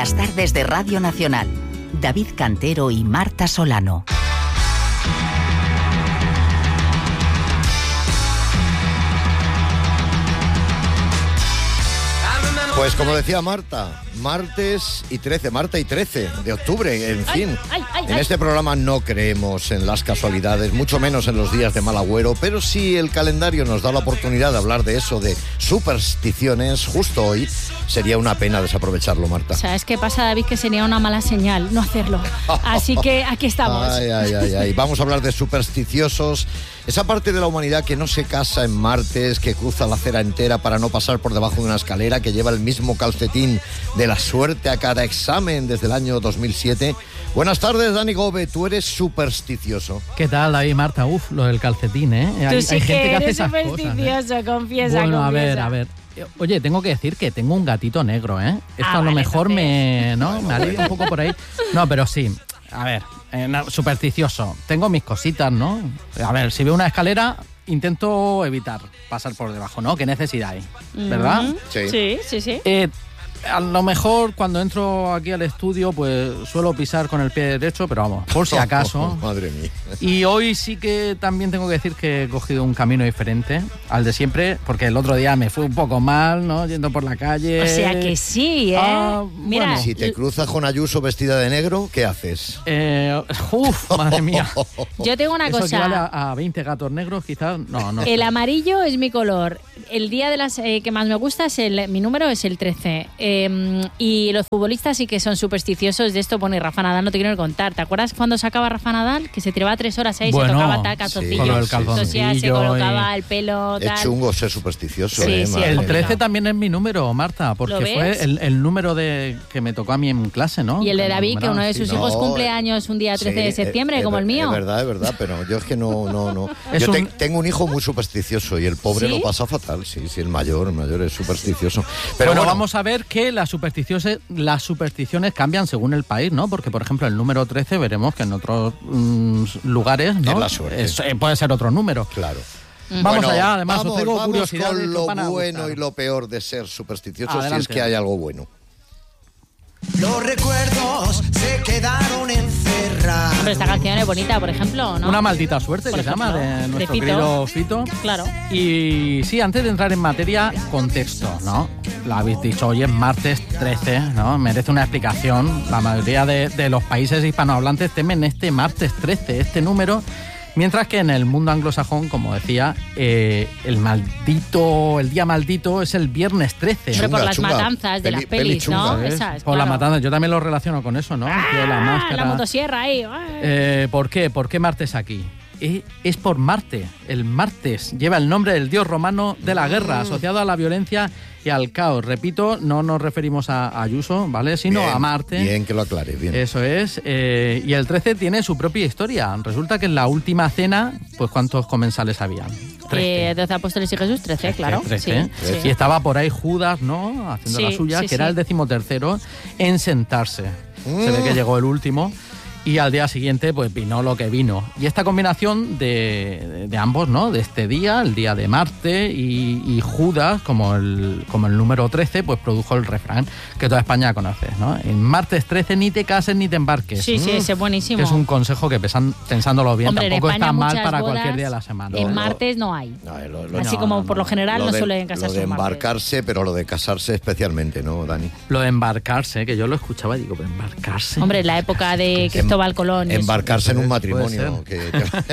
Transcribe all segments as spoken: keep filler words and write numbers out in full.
Las tardes de Radio Nacional. David Cantero y Marta Solano. Pues como decía Marta, martes y trece, Marta y trece de octubre, en fin. Ay, ay, ay, en ay. este programa no creemos en las casualidades, mucho menos en los días de mal agüero, pero si el calendario nos da la oportunidad de hablar de eso, de supersticiones, justo hoy, sería una pena desaprovecharlo, Marta. ¿Sabes qué pasa, David? Que sería una mala señal no hacerlo. Así que aquí estamos. Ay, ay, ay, ay. Vamos a hablar de supersticiosos, esa parte de la humanidad que no se casa en martes, que cruza la acera entera para no pasar por debajo de una escalera, que lleva el mismo calcetín de la suerte a cada examen desde el año dos mil siete. Buenas tardes, Dani Gobe, tú eres supersticioso. ¿Qué tal, David, Marta? Uf, lo del calcetín, ¿eh? Tú Hay, sí hay que gente que hace eres esas cosas, supersticioso, ¿eh? confiesa, Bueno, confiesa. a ver, a ver. Oye, tengo que decir que tengo un gatito negro, ¿eh? Esto Ah, a lo vale, mejor entonces. me, ¿no? me alivia un poco por ahí. No, pero sí. A ver, eh, no, supersticioso. Tengo mis cositas, ¿no? A ver, si veo una escalera, intento evitar pasar por debajo, ¿no? ¿Qué necesidad hay? ¿Verdad? Mm, Sí. Sí, sí, sí. Eh, a lo mejor cuando entro aquí al estudio, pues suelo pisar con el pie derecho, pero vamos, por si acaso. Madre mía. Y hoy sí que también tengo que decir que he cogido un camino diferente al de siempre, porque el otro día me fue un poco mal, ¿no? Yendo por la calle. O sea que sí, ¿eh? Ah, Mira, bueno. Si te cruzas con Ayuso vestida de negro, ¿qué haces? Eh, uf, madre mía. yo tengo una Eso equivale cosa. a, a veinte gatos negros, quizás. No, no. El sé. amarillo es mi color. El día de las eh, que más me gusta es el mi número es el trece. Eh, y los futbolistas sí que son supersticiosos de esto. Pone Rafa Nadal, no te quiero ni contar. ¿Te acuerdas cuando sacaba Rafa Nadal? Que se tiraba tres horas ahí, Bueno, se tocaba tal sí, calzoncillo. con lo del tosía, se calzoncillo colocaba y- el pelo, Es tal. chungo ser supersticioso, Sí, ¿eh? sí, Madre El mía. trece también es mi número, Marta, porque ¿Lo ves? fue el, el número de que me tocó a mí en clase, ¿no? Y el de Que David, que numeraba, uno de sí. sus No, hijos eh, cumple años un día trece Sí, de septiembre, es- como es el mío. Es verdad, es verdad, pero yo es que no, no, no. Es Yo te- un- tengo un hijo muy supersticioso y el pobre ¿Sí? lo pasa fatal. Sí, sí, el mayor, el mayor es supersticioso. Pero bueno, bueno, vamos a ver que las supersticiones, las supersticiones cambian según el país, ¿no? Porque, por ejemplo, el número trece veremos que en otros mm, lugares, ¿no? Es la suerte. Es- eh, puede ser otro número. claro. Vamos Bueno, allá, además vamos, os traigo vamos curiosidades con que lo os van a bueno gustar. y lo peor de ser supersticioso, si Adelante. es que hay algo bueno. Los recuerdos se quedaron encerrados. Pero esta canción es bonita, por ejemplo, ¿no? Una maldita suerte, Por que se llama, ejemplo, de de nuestro Fito. querido Fito. Claro. Y sí, antes de entrar en materia, contexto, ¿no? Lo habéis dicho, hoy es martes trece, ¿no? Merece una explicación. La mayoría de, de los países hispanohablantes temen este martes trece, este número, mientras que en el mundo anglosajón, como decía, eh, el maldito, el día maldito es el viernes trece. Pero por Chunga, las chunga. matanzas de Peli- las peli pelis, ¿no? chunga, ¿Ves? Esas, Por la claro. matanza, yo también lo relaciono con eso, ¿no? El tío de la Ah, máscara. la motosierra ahí. Eh, ¿Por qué? ¿Por qué martes aquí? Eh, Es por Marte. El martes lleva el nombre del dios romano de la guerra, asociado a la violencia y al caos. Repito, no nos referimos a Ayuso, ¿vale? Sino Bien, a Marte. Bien que lo aclare, bien. Eso es. eh, y el trece tiene su propia historia. Resulta que en la última cena, pues ¿cuántos comensales habían? Eh, doce apóstoles y Jesús, trece, claro. trece. Sí, sí. Y estaba por ahí Judas, ¿no? Haciendo Sí, la suya, sí, que era sí. el decimotercero en sentarse. Se ve que llegó el último. Y al día siguiente, pues vino lo que vino. Y esta combinación de, de ambos, ¿no? De este día, el día de Marte y, y Judas, como el, como el número trece, pues produjo el refrán que toda España conoce, ¿no? En martes trece ni te cases ni te embarques. Sí, sí, ese es buenísimo. Que es un consejo que pesan- pensándolo bien, Hombre, en tampoco España está mal muchas para bodas cualquier día de la semana. En No, martes no hay. No, eh, lo- lo- Así no, como no, por lo no. general no de, suelen lo casarse de en martes. embarcarse, pero lo de casarse especialmente, ¿no, Dani? Lo de embarcarse, que yo lo escuchaba y digo, ¿pero embarcarse? Hombre, en la época de Cristóbal Colón. y eso. Embarcarse en un Puede matrimonio. Que,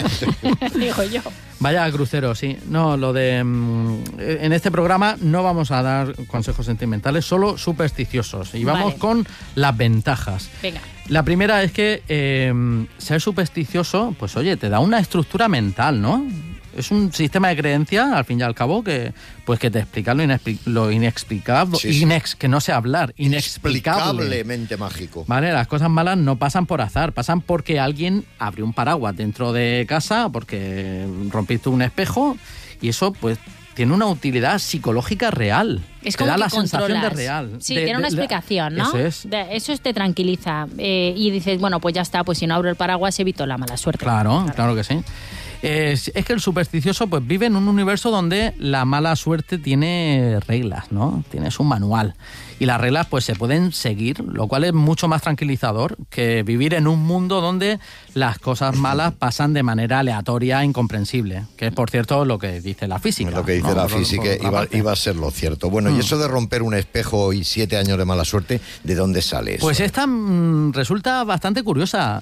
que- Digo yo. Vaya crucero, sí. No, lo de... mm, en este programa no vamos a dar consejos sentimentales, solo supersticiosos. Y vamos Vale. con las ventajas. Venga. La primera es que eh, ser supersticioso, pues oye, te da una estructura mental, ¿no? Es un sistema de creencia, al fin y al cabo, que pues que te explica lo, inexpli- lo inexplicable, Sí, sí. inex, que no sé hablar, inexplicable. Inexplicablemente mágico. Vale, las cosas malas no pasan por azar, pasan porque alguien abrió un paraguas dentro de casa, porque rompiste un espejo, y eso pues tiene una utilidad psicológica real. Es te como da que la sensación de controlas. real. Sí, de- tiene de- una de- explicación, ¿no? Eso es. De- eso te tranquiliza. Eh, y dices, bueno, pues ya está, pues si no abro el paraguas evito la mala suerte. Claro, claro que sí. Es, es que el supersticioso pues vive en un universo donde la mala suerte tiene reglas, ¿no? Tiene su manual. y las reglas pues se pueden seguir, lo cual es mucho más tranquilizador que vivir en un mundo donde las cosas malas pasan de manera aleatoria e incomprensible, que es por cierto lo que dice la física. Lo que dice ¿no? la por, física por iba, iba a ser lo cierto. Bueno, mm. y eso de romper un espejo y siete años de mala suerte, ¿de dónde sale eso? Pues esta mmm, resulta bastante curiosa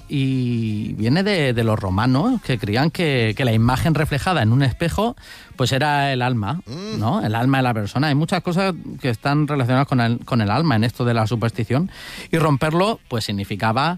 y viene de, de los romanos, que creían que, que la imagen reflejada en un espejo pues era el alma, mm. ¿no? El alma de la persona. Hay muchas cosas que están relacionadas con el, con el alma en esto de la superstición, y romperlo pues significaba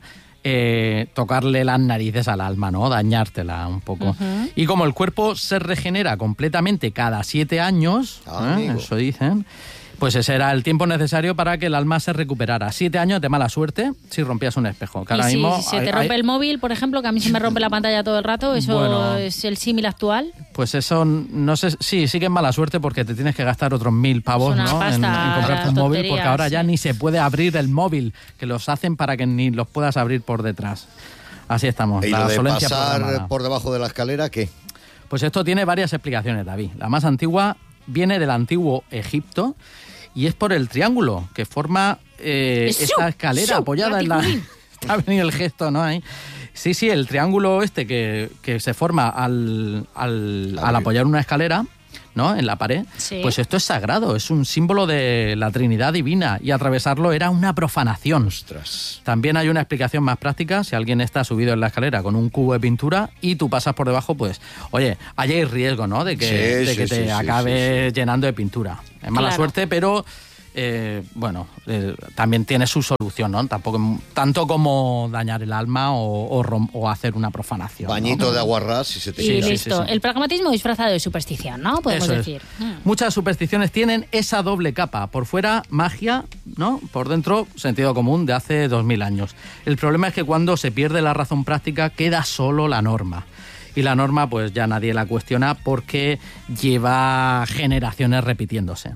eh, tocarle las narices al alma, ¿no? Dañártela un poco. Uh-huh. Y como el cuerpo se regenera completamente cada siete años, ah, ¿eh? Eso dicen, pues ese era el tiempo necesario para que el alma se recuperara. Siete años de mala suerte si rompías un espejo. Que y ahora si mismo se hay, te rompe hay... el móvil, por ejemplo, que a mí se me rompe la pantalla todo el rato, ¿eso bueno, es el símil actual? Pues eso, no sé, sí, sí que es mala suerte porque te tienes que gastar otros mil pavos, ¿no? Pasta, en, en comprarte un móvil, porque ahora sí. ya ni se puede abrir el móvil, que los hacen para que ni los puedas abrir por detrás. Así estamos. ¿Y la lo de solencia pasar programada. por debajo de la escalera, qué? Pues esto tiene varias explicaciones, David. La más antigua viene del antiguo Egipto y es por el triángulo que forma eh, esta escalera ¡Shoo! apoyada en la... Está venido el gesto, ¿no? Ahí. Sí, sí, el triángulo este que, que se forma al, al, al apoyar una escalera, ¿no? En la pared, sí. Pues esto es sagrado, es un símbolo de la Trinidad Divina y atravesarlo era una profanación. Ostras. También hay una explicación más práctica: si alguien está subido en la escalera con un cubo de pintura y tú pasas por debajo, pues, oye, ahí hay riesgo, ¿no? De que, sí, de sí, que te sí, acabe sí, sí. llenando de pintura. Es mala claro. suerte, pero... Eh, bueno, eh, también tiene su solución, ¿no? Tampoco tanto como dañar el alma o, o, rom, o hacer una profanación. Bañito ¿no? de agua ras y se te Y quita. listo. Sí, sí, sí. El pragmatismo disfrazado de superstición, ¿no? Podemos Eso decir. Es. Mm. Muchas supersticiones tienen esa doble capa. Por fuera, magia, ¿no? Por dentro, sentido común de hace dos mil años. El problema es que cuando se pierde la razón práctica, queda solo la norma. Y la norma, pues ya nadie la cuestiona porque lleva generaciones repitiéndose.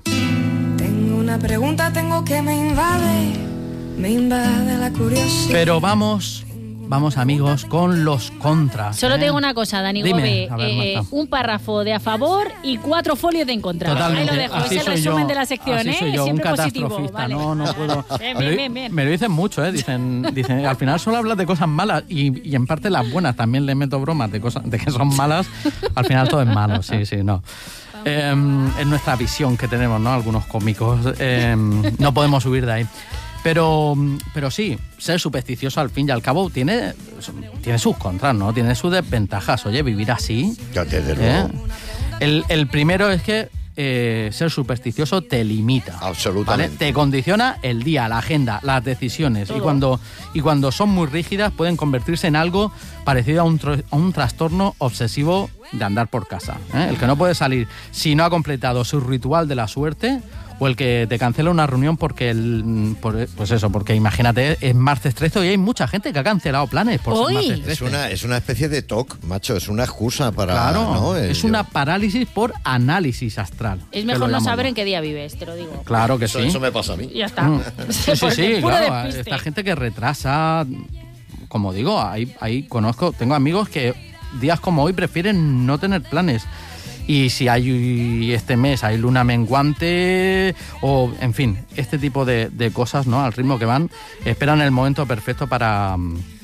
Una pregunta tengo que me invade, me invade la curiosidad. Pero vamos, vamos amigos, con los contras. Solo ¿eh? tengo una cosa, Dani Dime, Gobe, a ver, eh, un párrafo de a favor y cuatro folios de en contra. Totalmente. Ahí lo dejo, Así es el soy resumen yo, de la sección, así ¿eh? soy yo, Siempre un positivo. catastrofista, Vale. no, no puedo. Bien, me, bien, bien, bien. me lo dicen mucho, ¿eh? Dicen, dicen, al final solo hablas de cosas malas y, y en parte las buenas también le meto bromas de cosas de que son malas. Al final todo es malo, sí, sí, no. Eh, es nuestra visión que tenemos, ¿no? Algunos cómicos. Eh, no podemos huir de ahí. Pero, pero sí, ser supersticioso al fin y al cabo tiene, tiene sus contras, ¿no? Tiene sus desventajas. Oye, vivir así. Ya te desde ¿eh? luego. El, el primero es que eh, ser supersticioso te limita. Absolutamente. ¿Vale? Te condiciona el día, la agenda, las decisiones. Y cuando, y cuando son muy rígidas pueden convertirse en algo parecido a un, tro- a un trastorno obsesivo de andar por casa. ¿eh? El que no puede salir si no ha completado su ritual de la suerte, o el que te cancela una reunión porque el por, pues eso, porque imagínate, es martes trece y hay mucha gente que ha cancelado planes por ser martes trece. Es una, es una especie de T O C, macho, es una excusa para... Claro, ¿no? es Yo- una parálisis por análisis astral. Es que mejor lo no llamo saber yo. en qué día vives, te lo digo. Claro que Eso, sí. eso me pasa a mí. Y ya está. Mm. Sí, sí, Porque sí, puro claro. despiste. Esta gente que retrasa, como digo, ahí, ahí conozco, tengo amigos que días como hoy prefieren no tener planes. Y si hay este mes hay luna menguante o, en fin, este tipo de, de cosas, ¿no? Al ritmo que van, esperan el momento perfecto para...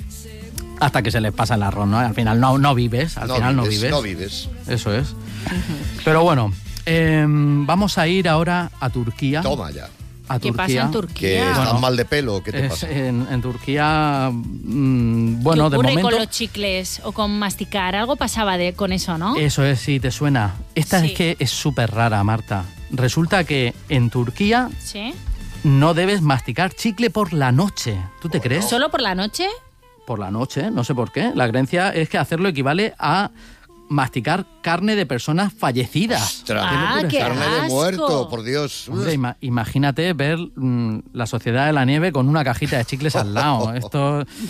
hasta que se les pasa el arroz, ¿no? Al final no, no vives, al no final vives, no vives. No vives. Eso es. Pero bueno, eh, vamos a ir ahora a Turquía. Toma ya. A ¿Qué Turquía. pasa en ¿Que Turquía? estás Bueno, mal de pelo? ¿Qué te Es- pasa? en, en Turquía, mm, bueno, ¿Qué de ocurre momento... con los chicles o con masticar? Algo pasaba de, con eso, ¿no? Eso es, sí, te suena. Esta Sí. es que es súper rara, Marta. Resulta que en Turquía ¿Sí? no debes masticar chicle por la noche. ¿Tú te crees? ¿Solo por la noche? Por la noche, no sé por qué. La creencia es que hacerlo equivale a masticar carne de personas fallecidas. Ostras, Ah, locura es qué esa? carne de asco. muerto, por Dios. Hombre, ima- imagínate ver mm, la Sociedad de la Nieve con una cajita de chicles al lado. Esto...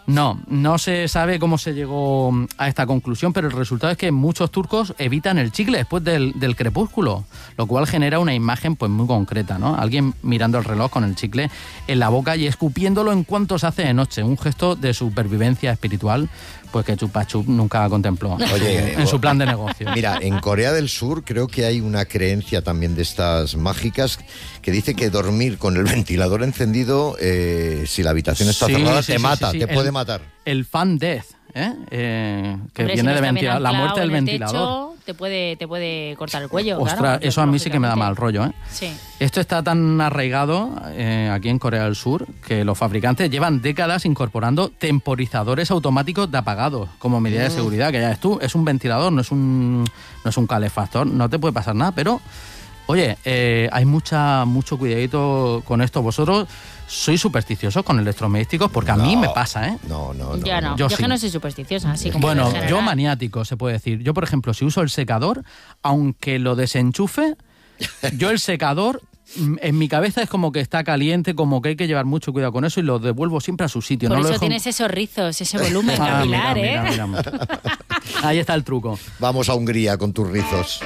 No, no se sabe cómo se llegó a esta conclusión, pero el resultado es que muchos turcos evitan el chicle después del, del crepúsculo, lo cual genera una imagen pues muy concreta, ¿no? Alguien mirando el reloj con el chicle en la boca y escupiéndolo en cuanto se hace de noche, un gesto de supervivencia espiritual pues que Chupa Chup nunca contempló. Oye, en su plan de negocio. Mira, en Corea del Sur creo que hay una creencia también de estas mágicas que dice que dormir con el ventilador encendido, eh, si la habitación está sí, cerrada, sí, te sí, mata, sí, sí. te puede el, matar. El fan death, ¿eh? Eh, que Hombre, viene si de no está ventilador, bien la muerte del anclado en el ventilador. techo, te puede, te puede cortar el cuello. Ostras, claro, eso a mí sí que me da mal lógicamente. rollo, ¿eh? Sí. Esto está tan arraigado eh, aquí en Corea del Sur que los fabricantes llevan décadas incorporando temporizadores automáticos de apagados como medida de seguridad, que ya ves tú, es un ventilador, no es un, no es un calefactor, no te puede pasar nada, pero oye, eh, hay mucha mucho cuidadito con esto. Vosotros sois supersticiosos con electrodomésticos porque a No, mí me pasa, ¿eh? No, no, no. Ya no, Yo yo, sí. que no soy supersticiosa, así como Bueno, en general. yo maniático, se puede decir. Yo, por ejemplo, si uso el secador, aunque lo desenchufe, yo el secador, mm, en mi cabeza es como que está caliente, como que hay que llevar mucho cuidado con eso y lo devuelvo siempre a su sitio. Por no eso lo dejo... tienes esos rizos, ese volumen Ah, capilar, mira, ¿eh? mira, mira. Ahí está el truco. Vamos a Hungría con tus rizos.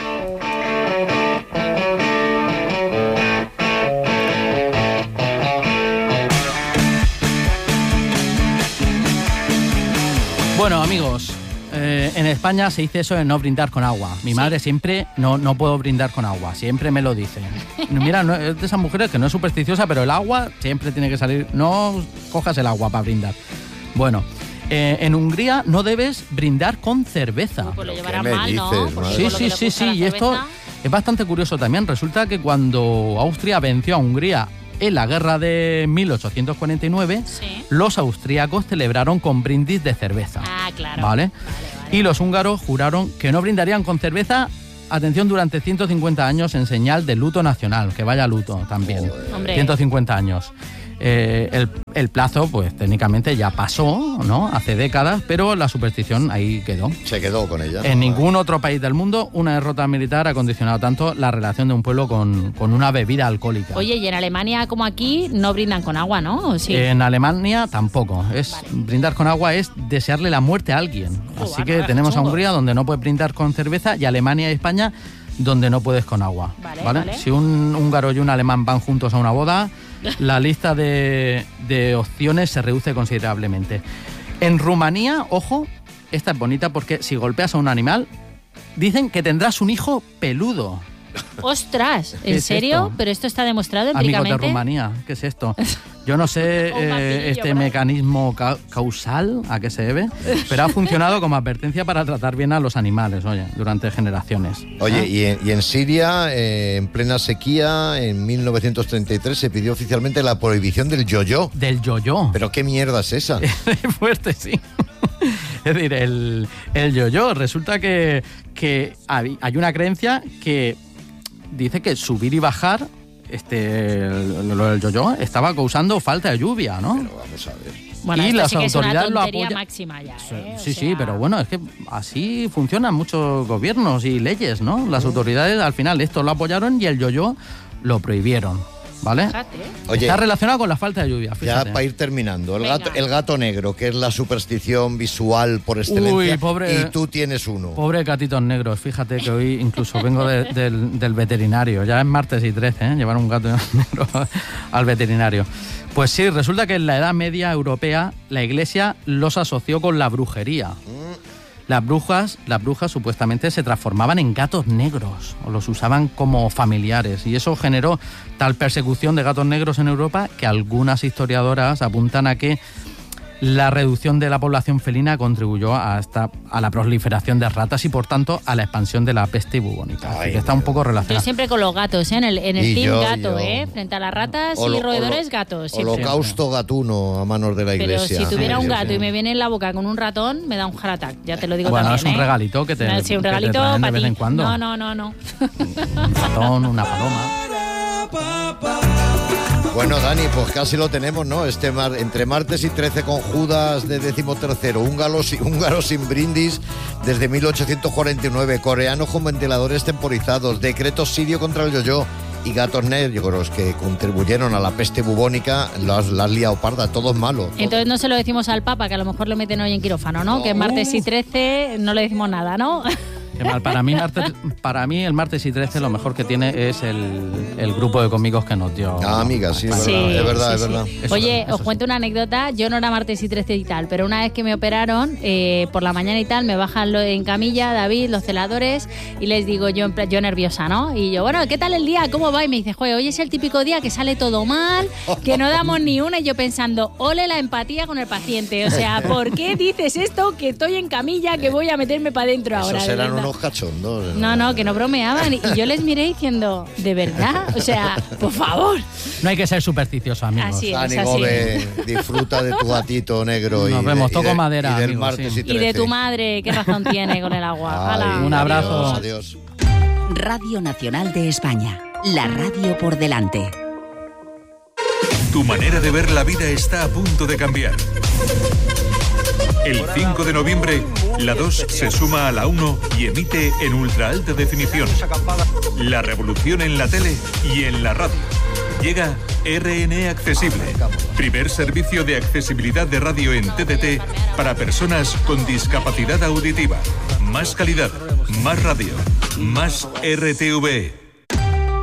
Bueno, amigos, eh, en España se dice eso de no brindar con agua. Mi madre siempre, no, no puedo brindar con agua, siempre me lo dice. Mira, no, es de esas mujeres que no es supersticiosa, pero el agua siempre tiene que salir. No cojas el agua para brindar. Bueno, eh, en Hungría no debes brindar con cerveza. Uy, pues lo ¿Qué llevarán me mal, ¿no? dices, Porque madre? Sí, con lo sí, que le sí, gusta sí. la Y esto cerveza. es bastante curioso también. Resulta que cuando Austria venció a Hungría en la guerra de mil ochocientos cuarenta y nueve, Sí. los austríacos celebraron con brindis de cerveza. Ah, claro. ¿Vale? Vale, vale. Y los húngaros juraron que no brindarían con cerveza, atención, durante ciento cincuenta años en señal de luto nacional, que vaya luto también. Hombre. ciento cincuenta años. Eh, el, el plazo, pues técnicamente ya pasó, ¿no? Hace décadas, pero la superstición ahí quedó. Se quedó con ella. En ningún otro país del mundo una derrota militar ha condicionado tanto la relación de un pueblo con, con una bebida alcohólica. Oye, y en Alemania, como aquí, no brindan con agua, ¿no? ¿O sí? En Alemania tampoco. Es Vale. brindar con agua es desearle la muerte a alguien. Así Joder, que no, tenemos a chungo. Hungría donde no puedes brindar con cerveza y Alemania y España donde no puedes con agua. Vale, vale. Si un húngaro y un alemán van juntos a una boda, la lista de, de opciones se reduce considerablemente. En Rumanía, ojo, esta es bonita porque si golpeas a un animal, dicen que tendrás un hijo peludo. ¡Ostras! ¿Qué ¿En es serio? esto? ¿Pero esto está demostrado Amigos de empíricamente? Rumanía, ¿qué es esto? Yo no sé Un eh, martillo este por ahí. mecanismo ca- causal a qué se debe, pero ha funcionado como advertencia para tratar bien a los animales, oye, durante generaciones. Oye, ¿Eh? y en, y en Siria, eh, en plena sequía, en mil novecientos treinta y tres se pidió oficialmente la prohibición del yo-yo. Del yo-yo. ¿Pero qué mierda es esa? Fuerte, sí. Es decir, el, el yo-yo. Resulta que, que hay, hay una creencia que dice que subir y bajar, este, lo del yo-yo, estaba causando falta de lluvia, ¿no? Pero vamos a ver. Bueno, Y esto las sí que es una autoridades lo tontería apoyan. máxima ya, Sí, ¿eh? O sí, sí, sea, pero bueno, es que así funcionan muchos gobiernos y leyes, ¿no? Las autoridades al final esto lo apoyaron y el yo-yo lo prohibieron, ¿vale? Fíjate. Oye, Está relacionado con la falta de lluvia, ya fíjate. para ir terminando, el Venga. gato, el gato negro, que es la superstición visual por excelencia, Uy, pobre- y tú tienes uno. Pobre gatitos negros, fíjate que hoy incluso vengo de- del, del veterinario, ya es martes y trece, ¿eh? Llevar un gato negro al veterinario. Pues sí, resulta que en la Edad Media europea la Iglesia los asoció con la brujería. Las brujas, las brujas supuestamente se transformaban en gatos negros o los usaban como familiares y eso generó tal persecución de gatos negros en Europa que algunas historiadoras apuntan a que la reducción de la población felina contribuyó hasta a la proliferación de ratas y por tanto a la expansión de la peste bubónica. Así Ay, que está un poco Yo relacionado. siempre con los gatos, ¿eh? En el, en el Y team yo, gato, yo. ¿eh? Frente a las ratas Holo- y roedores, holo- gatos. siempre. Holocausto gatuno a manos de la Pero iglesia. si tuviera Ay, un Dios gato mío. y me viene en la boca con un ratón, me da un heart attack. Ya te lo digo Bueno, también, es un ¿eh? regalito que te, Ah, sí, un que te regalito traen de para vez ti. en cuando. No, no, no, no. Un ratón, una paloma. Bueno, Dani, pues casi lo tenemos, ¿no? Este mar, entre martes y trece con Judas de decimotercero, húngaros, húngaros sin brindis desde mil ochocientos cuarenta y nueve, coreanos con ventiladores temporizados, decreto sirio contra el yo-yo y gatos negros que contribuyeron a la peste bubónica, la has, la has liado parda, todo es malo. Todo. Entonces no se lo decimos al Papa, que a lo mejor lo meten hoy en quirófano, ¿no? no. Que es martes y trece, no le decimos nada, ¿no? Qué mal. Para mí, martes, para mí el martes y trece lo mejor que tiene es el, el grupo de cómicos que nos dio. Ah, amiga, sí, es sí, verdad, es verdad, sí, es sí. verdad. Eso, Oye, eso os sí. cuento una anécdota. Yo no era martes y trece y tal, pero una vez que me operaron, eh, por la mañana y tal, me bajan lo, en camilla, David, los celadores, y les digo yo, yo nerviosa, ¿no? Y yo, bueno, ¿qué tal el día? ¿Cómo va? Y me dice, joder, hoy es el típico día que sale todo mal, que no damos ni una. Y yo pensando, ole la empatía con el paciente. O sea, ¿por qué dices esto? Que estoy en camilla, que voy a meterme para adentro ahora. Esos eran unos cachondos. No, no, que no bromeaban. Y yo les miré diciendo, ¿de verdad? O sea, por favor. No hay que ser supersticioso, amigos. Así es, Ánimo, así. de, disfruta de tu gatito negro. Nos y vemos, de, toco y de, madera, y del amigos, martes sí. y trece. Y de tu madre, ¿qué razón tiene con el agua? Ay, Hala. Un abrazo. Adiós, adiós. Radio Nacional de España. La radio por delante. Tu manera de ver la vida está a punto de cambiar. El cinco de noviembre, la dos se suma a la uno y emite en ultra alta definición. La revolución en la tele y en la radio. Llega R N Accesible, primer servicio de accesibilidad de radio en T D T para personas con discapacidad auditiva. Más calidad, más radio, más R T V E.